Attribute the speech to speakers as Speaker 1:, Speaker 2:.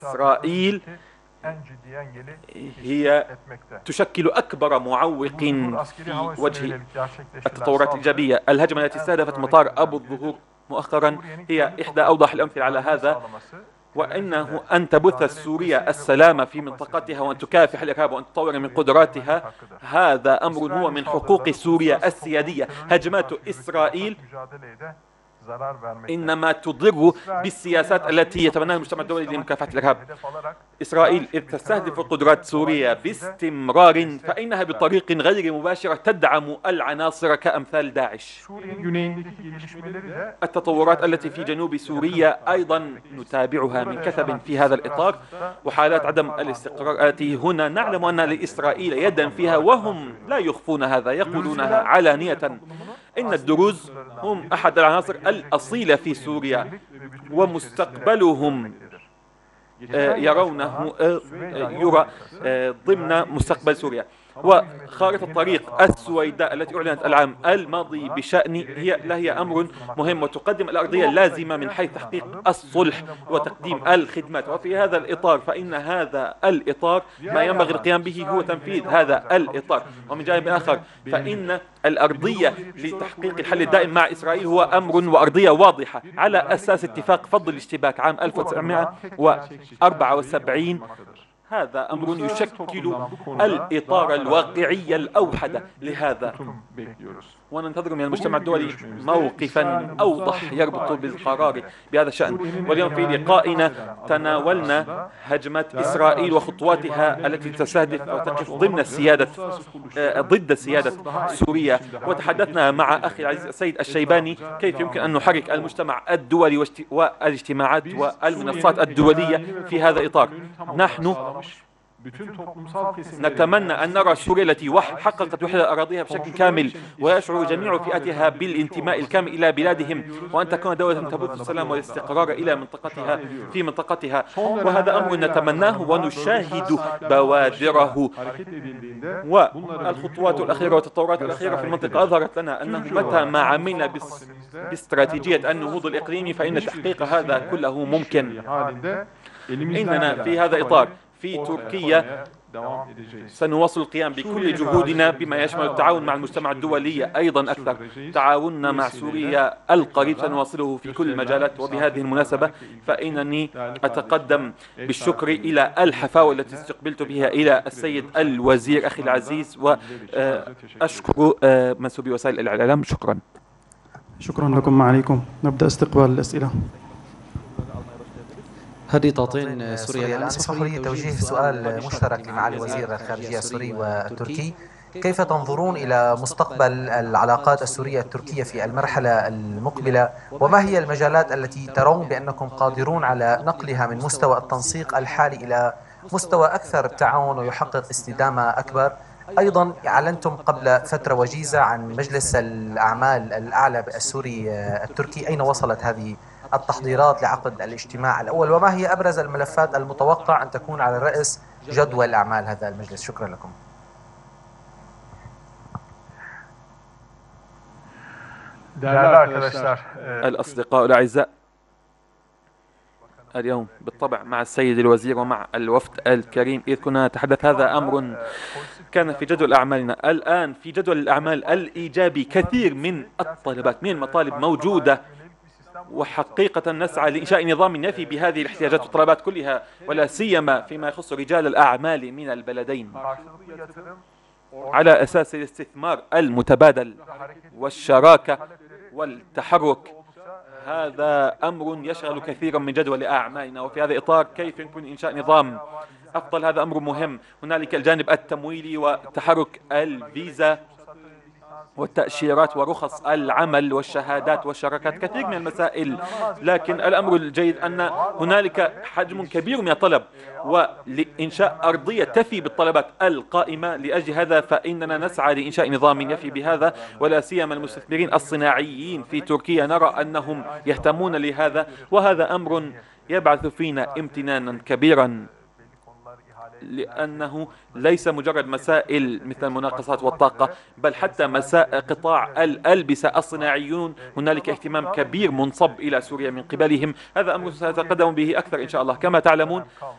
Speaker 1: إسرائيل هي تشكل أكبر معوق في وجه التطورات الإيجابية. الهجمة التي استهدفت مطار أبو الظهور مؤخرا هي إحدى أوضح الأمثلة على هذا، وإنه أن تبث سوريا السلام في منطقتها وأن تكافح الإرهاب وأن تطور من قدراتها، هذا أمر هو من حقوق سوريا السيادية. هجمات إسرائيل إنما تضر بالسياسات التي يتبناها المجتمع الدولي لمكافحة الإرهاب. إسرائيل إذ تستهدف قدرات سوريا باستمرار فإنها بطريق غير مباشرة تدعم العناصر كأمثال داعش. التطورات التي في جنوب سوريا أيضا نتابعها من كثب في هذا الإطار، وحالات عدم الاستقرار التي هنا نعلم أن لإسرائيل يدا فيها وهم لا يخفون هذا، يقولونها علانية. إن الدروز هم أحد العناصر الأصيلة في سوريا ومستقبلهم يرونه يرى ضمن مستقبل سوريا. وخارطة الطريق السويداء التي أعلنت العام الماضي بشأن هي أمر مهم وتقدم الأرضية اللازمة من حيث تحقيق الصلح وتقديم الخدمات. وفي هذا الإطار فإن هذا الإطار ما ينبغي القيام به هو تنفيذ هذا الإطار. ومن جانب آخر فإن الأرضية لتحقيق الحل الدائم مع إسرائيل هو أمر وأرضية واضحة على أساس اتفاق فض الاشتباك عام 1974. هذا أمر يشكل الإطار الواقعي الأوحد لهذا، وننتظر من المجتمع الدولي موقفا أوضح يربط بالقرار بهذا الشأن. واليوم في لقائنا تناولنا هجمة إسرائيل وخطواتها التي تستهدف وتقف ضد سيادة سوريا، وتحدثنا مع أخي العزيز السيد الشيباني كيف يمكن أن نحرك المجتمع الدولي والاجتماعات والمنصات الدولية في هذا الإطار. نحن نتمنى أن نرى سوريا التي حققت وحدة أراضيها بشكل كامل ويشعر جميع فئاتها بالانتماء الكامل إلى بلادهم، وأن تكون دولة تبث السلام والاستقرار إلى منطقتها. وهذا أمر نتمناه ونشاهد بوادره. والخطوات الأخيرة والتطورات الأخيرة في المنطقة أظهرت لنا أنه متى ما عملنا باستراتيجية النهوض الإقليمي فإن تحقيق هذا كله ممكن. إننا في هذا الإطار في تركيا سنواصل القيام بكل جهودنا بما يشمل التعاون مع المجتمع الدولي أيضا أكثر. تعاوننا مع سوريا القريب سنواصله في كل المجالات. وبهذه المناسبة فإنني أتقدم بالشكر إلى الحفاوة التي استقبلت بها إلى السيد الوزير أخي العزيز، وأشكر منسوبي وسائل الإعلام.
Speaker 2: شكرا لكم. معاليكم نبدأ استقبال الأسئلة.
Speaker 3: هذه تعطين سوريا.
Speaker 4: الآن اسمح لي توجيه سؤال مشترك مع الوزير الخارجية السوري والتركي. كيف تنظرون إلى مستقبل العلاقات السورية التركية في المرحلة المقبلة، وما هي المجالات التي ترون بأنكم قادرون على نقلها من مستوى التنسيق الحالي إلى مستوى أكثر تعاون ويحقق استدامة أكبر؟ أيضا أعلنتم قبل فترة وجيزة عن مجلس الأعمال الأعلى السوري التركي، أين وصلت هذه التحضيرات لعقد الاجتماع الأول، وما هي أبرز الملفات المتوقع أن تكون على رأس جدول أعمال هذا المجلس؟ شكرا لكم.
Speaker 1: الأصدقاء الأعزاء، اليوم بالطبع مع السيد الوزير ومع الوفد الكريم إذ كنا نتحدث، هذا أمر كان في جدول أعمالنا. الآن في جدول الأعمال الإيجابي كثير من الطلبات، من المطالب موجودة، وحقيقة نسعى لإنشاء نظام يفي بهذه الاحتياجات والطلبات كلها، ولا سيما فيما يخص رجال الأعمال من البلدين، على أساس الاستثمار المتبادل والشراكة والتحرك. هذا أمر يشغل كثيرا من جدول أعمالنا، وفي هذا الإطار كيف يمكن إنشاء نظام أفضل، هذا أمر مهم. هنالك الجانب التمويلي وتحرك الفيزا والتأشيرات ورخص العمل والشهادات والشراكات، كثير من المسائل. لكن الأمر الجيد أن هنالك حجم كبير من الطلب، ولإنشاء أرضية تفي بالطلبات القائمة. لأجل هذا فإننا نسعى لإنشاء نظام يفي بهذا، ولا سيما المستثمرين الصناعيين في تركيا نرى أنهم يهتمون لهذا، وهذا أمر يبعث فينا امتنانا كبيرا، لأنه ليس مجرد مسائل مثل المناقصات والطاقة، بل حتى مسائل قطاع الألبسة الصناعيون هنالك اهتمام كبير منصب إلى سوريا من قبلهم. هذا أمر سنتقدم به أكثر إن شاء الله. كما تعلمون